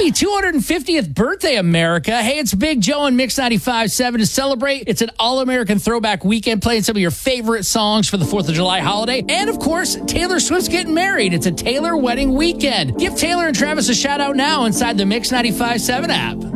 Happy 250th birthday, America. Hey, it's Big Joe and Mix 95.7 to celebrate. It's an all-American throwback weekend playing some of your favorite songs for the 4th of July holiday. And, of course, Taylor Swift's getting married. It's a Taylor wedding weekend. Give Taylor and Travis a shout-out now inside the Mix 95.7 app.